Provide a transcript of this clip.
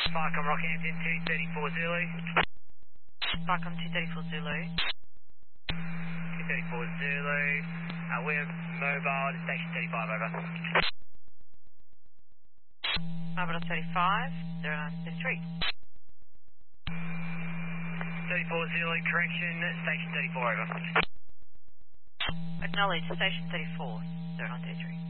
Farcom Rockhampton 234 Zulu. Farcom 234 Zulu. 234 Zulu. We're mobile to station 35, over. Mobile 35, 0933. 34 Zulu, correction, station 34, over. Acknowledge, station 34, 0933.